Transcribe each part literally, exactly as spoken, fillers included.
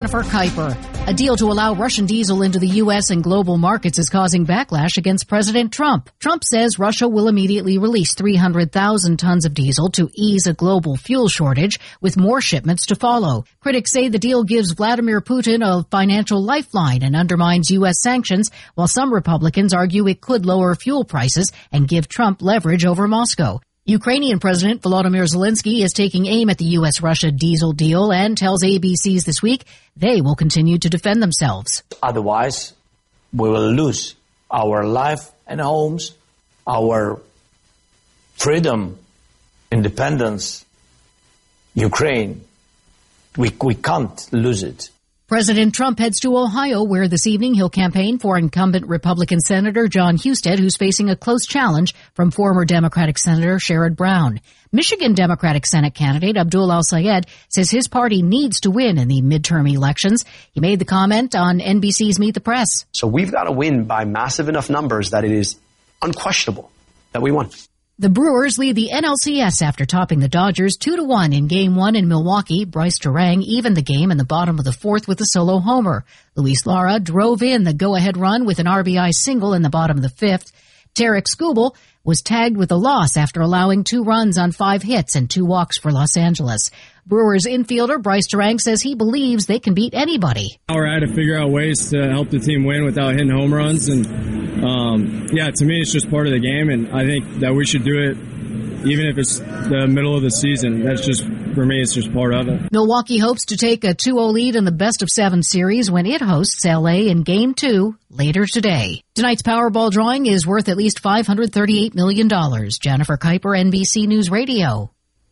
Jennifer Kuiper. A deal to allow Russian diesel into the U S and global markets is causing backlash against President Trump. Trump says Russia will immediately release three hundred thousand tons of diesel to ease a global fuel shortage, with more shipments to follow. Critics say the deal gives Vladimir Putin a financial lifeline and undermines U S sanctions, while some Republicans argue it could lower fuel prices and give Trump leverage over Moscow. Ukrainian President Volodymyr Zelensky is taking aim at the U S-Russia diesel deal and tells A B C's This Week they will continue to defend themselves. Otherwise, we will lose our life and homes, our freedom, independence, Ukraine. We, we can't lose it. President Trump heads to Ohio, where this evening he'll campaign for incumbent Republican Senator John Husted, who's facing a close challenge from former Democratic Senator Sherrod Brown. Michigan Democratic Senate candidate Abdul Al-Sayed says his party needs to win in the midterm elections. He made the comment on N B C's Meet the Press. So we've got to win by massive enough numbers that it is unquestionable that we won. The Brewers lead the N L C S after topping the Dodgers two to one in Game one in Milwaukee. Bryce Terang evened the game in the bottom of the fourth with a solo homer. Luis Lara drove in the go-ahead run with an R B I single in the bottom of the fifth. Tarek Skubal was tagged with a loss after allowing two runs on five hits and two walks for Los Angeles. Brewers infielder Bryce Terang says he believes they can beat anybody. We're out to figure out ways to help the team win without hitting home runs. And, um, yeah, to me, it's just part of the game. And I think that we should do it even if it's the middle of the season. That's just, for me, it's just part of it. Milwaukee hopes to take a two oh lead in the best of seven series when it hosts L A in Game two later today. Tonight's Powerball drawing is worth at least five hundred thirty-eight million dollars. Jennifer Kuiper, N B C News Radio.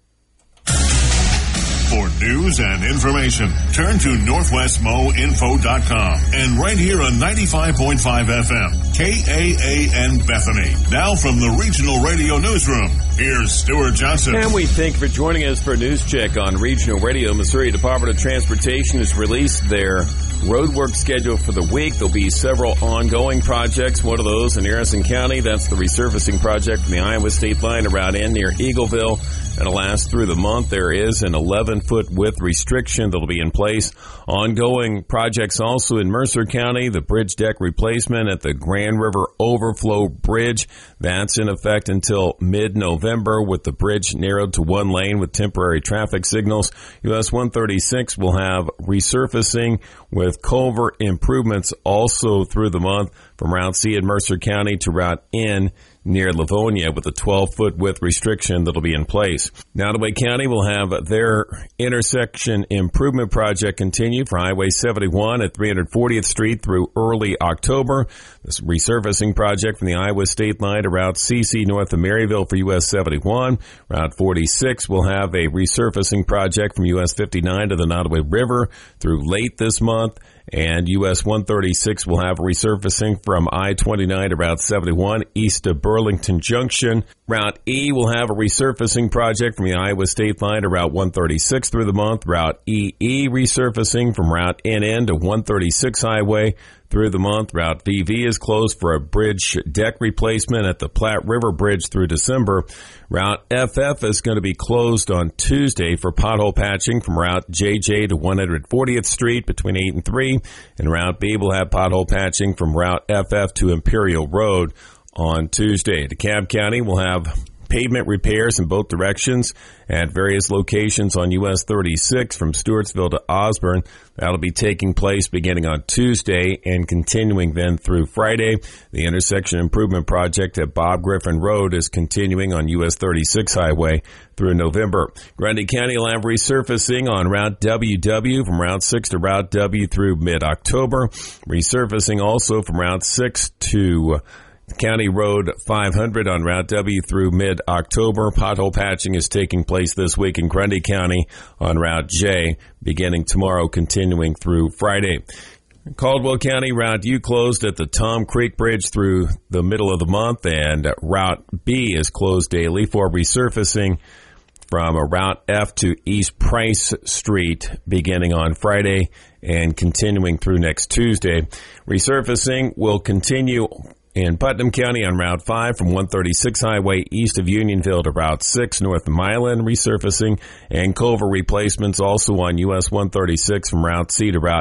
For news and information, turn to northwest mo info dot com and right here on ninety-five point five F M, K A A N Bethany. Now from the Regional Radio Newsroom, here's Stuart Johnson. And we thank you for joining us for a news check on Regional Radio. Missouri Department of Transportation has released their roadwork schedule for the week. There'll be several ongoing projects. One of those in Harrison County, that's the resurfacing project from the Iowa state line around in near Eagleville. And it'll last through the month. There is an eleven-foot width restriction that'll be in place. Ongoing projects also in Mercer County, the bridge deck replacement at the Grand River Overflow Bridge. That's in effect until mid-November, with the bridge narrowed to one lane with temporary traffic signals. U S one thirty-six will have resurfacing with culvert improvements also through the month from Route C in Mercer County to Route N near Livonia, with a twelve-foot width restriction that'll be in place. Nottoway County will have their intersection improvement project continue for Highway seventy-one at three hundred fortieth Street through early October. This resurfacing project from the Iowa state line to Route C C north of Maryville for U S seventy-one. Route forty-six will have a resurfacing project from U S fifty-nine to the Nottoway River through late this month. And U S one thirty-six will have resurfacing from I twenty-nine to Route seventy-one east of Burlington Junction. Route E will have a resurfacing project from the Iowa state line to Route one thirty-six through the month. Route E E resurfacing from Route N N to one thirty-six Highway through the month. Route V V is closed for a bridge deck replacement at the Platte River Bridge through December. Route F F is going to be closed on Tuesday for pothole patching from Route J J to one hundred fortieth Street between eight and three. And Route B will have pothole patching from Route F F to Imperial Road on Tuesday. DeKalb County will have pavement repairs in both directions at various locations on U S thirty-six from Stewartsville to Osborne. That'll be taking place beginning on Tuesday and continuing then through Friday. The intersection improvement project at Bob Griffin Road is continuing on U S thirty-six Highway through November. Grundy County will have resurfacing on Route W W from Route six to Route W through mid-October. Resurfacing also from Route six to County Road five hundred on Route W through mid-October. Pothole patching is taking place this week in Grundy County on Route J, beginning tomorrow, continuing through Friday. Caldwell County, Route U closed at the Tom Creek Bridge through the middle of the month, and Route B is closed daily for resurfacing from Route F to East Price Street beginning on Friday and continuing through next Tuesday. Resurfacing will continue in Putnam County on Route five from one thirty-six Highway east of Unionville to Route six north of Milan, resurfacing and culvert replacements also on U S one thirty-six from Route C to Route